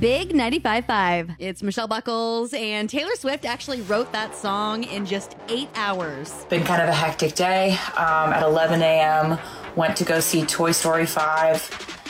Big 95.5. It's Michelle Buckles, and Taylor Swift actually wrote that song in just 8 hours. Been kind of a hectic day. At 11 a.m., went to go see Toy Story 5.